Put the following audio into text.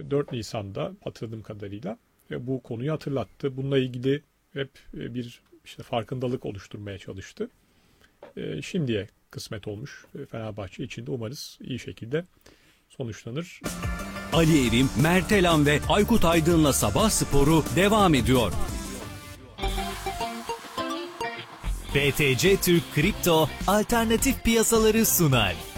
4 Nisan'da hatırladığım kadarıyla bu konuyu hatırlattı. Bununla ilgili hep bir farkındalık oluşturmaya çalıştı. Şimdiye kısmet olmuş Fenerbahçe için de umarız iyi şekilde sonuçlanır. Ali Erim, Mert Elan ve Aykut Aydın'la Sabah Sporu devam ediyor. BTC Türk Kripto alternatif piyasaları sunar.